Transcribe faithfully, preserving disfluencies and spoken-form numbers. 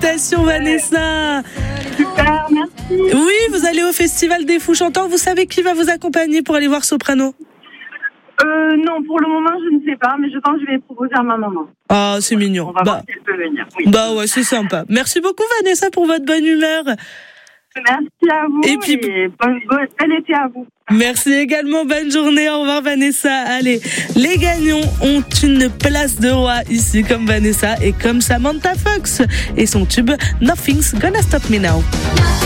Félicitations Vanessa. Super, merci. Oui, vous allez au Festival des Fous Chantants. Vous savez qui va vous accompagner pour aller voir Soprano? Euh, non, pour le moment, je ne sais pas, mais je pense que je vais proposer à ma maman. Ah, c'est mignon. On va bah, voir si elle peut venir. Oui. bah ouais, c'est sympa. Merci beaucoup Vanessa pour votre bonne humeur. Merci à vous Et et, puis- puis, bon, bon, bel été à vous. Merci également, bonne journée, au revoir Vanessa. Allez, les gagnants ont une place de roi ici, comme Vanessa et comme Samantha Fox et son tube Nothing's Gonna Stop Me Now.